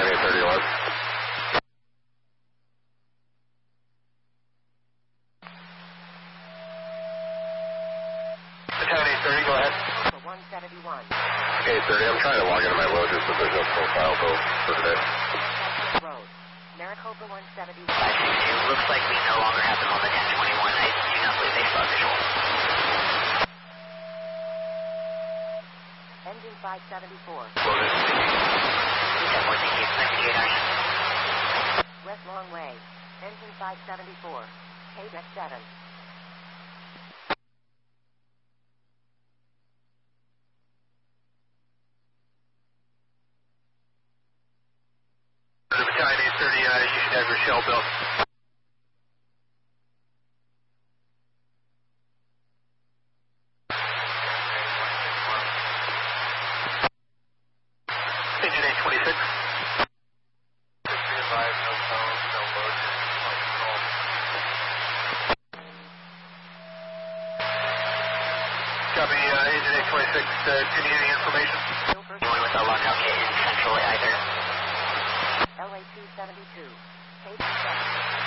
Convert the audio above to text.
Battalion 31. Battalion 30, go ahead. 171. Okay, 30, I'm trying to log into my load just so there's no profile though for today. Road. Maricopa 171. 562. Looks like we no longer have them on the 1021. I do not believe they saw visual. Engine 574. Loaded. 274, thank you. 98 Action. West Long Way. Engine 574. KDEX 7. Battalion 30, you should have your shell built. Engine 826. Just be advised, no phone, no load, on control. Copy, engine 826, do you need any information? Anyone with a lockout kit in central either? LA 272. KDEX 7.